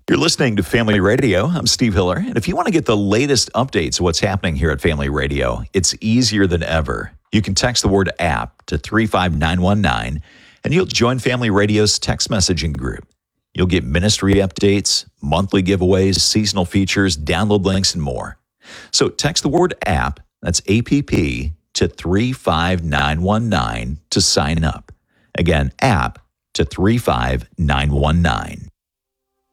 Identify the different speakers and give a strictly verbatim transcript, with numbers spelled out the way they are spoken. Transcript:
Speaker 1: You're listening to Family Radio. I'm Steve Hiller. And if you want to get the latest updates of what's happening here at Family Radio, it's easier than ever. You can text the word app to three five nine one nine, and you'll join Family Radio's text messaging group. You'll get ministry updates, monthly giveaways, seasonal features, download links, and more. So text the word app, that's A P P, to three five nine one nine to sign up. Again, app to three five nine one nine.